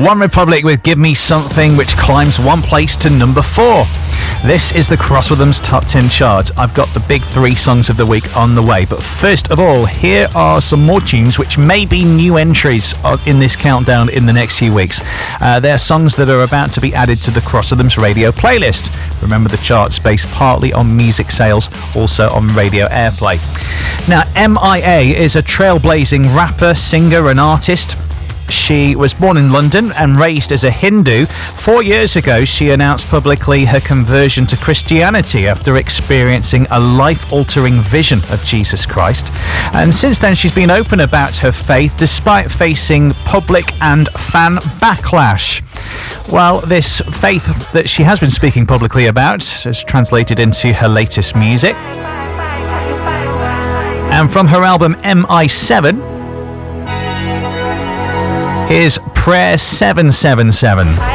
One Republic with Give Me Something, which climbs one place to number 4. This is the Cross Rhythms Top 10 chart. I've got the big 3 songs of the week on the way. But first of all, here are some more tunes which may be new entries in this countdown in the next few weeks. They're songs that are about to be added to the Cross Rhythms radio playlist. Remember, the chart's based partly on music sales, also on radio airplay. Now, MIA is a trailblazing rapper, singer and artist. She was born in London and raised as a Hindu. 4 years ago, she announced publicly her conversion to Christianity after experiencing a life-altering vision of Jesus Christ. And since then, she's been open about her faith despite facing public and fan backlash. Well, this faith that she has been speaking publicly about has translated into her latest music. And from her album MI7, here's Prayer 777.